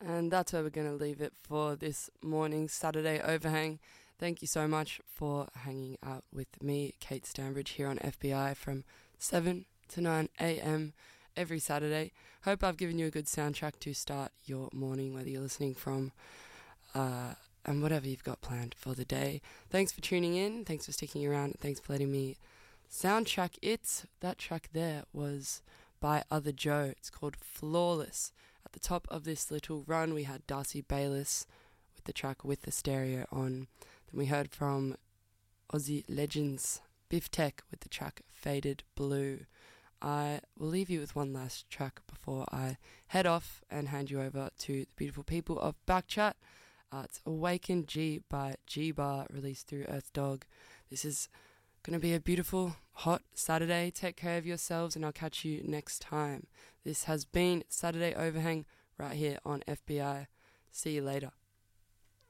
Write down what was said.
And that's where we're going to leave it for this morning's Saturday Overhang. Thank you so much for hanging out with me, Kate Stanbridge, here on FBI from 7 to 9 a.m. every Saturday. Hope I've given you a good soundtrack to start your morning, whether you're listening from and whatever you've got planned for the day. Thanks for tuning in. Thanks for sticking around. Thanks for letting me soundtrack it. That track there was by Other Joe. It's called Flawless. At the top of this little run, we had Darcy Baylis with the track With the Stereo on. Then we heard from Aussie legends Biff Tech with the track Faded Blue. I will leave you with one last track before I head off and hand you over to the beautiful people of Backchat. It's Awaken G by G-Bar, released through Earth Dog. This is going to be a beautiful, hot Saturday. Take care of yourselves and I'll catch you next time. This has been Saturday Overhang right here on FBI. See you later.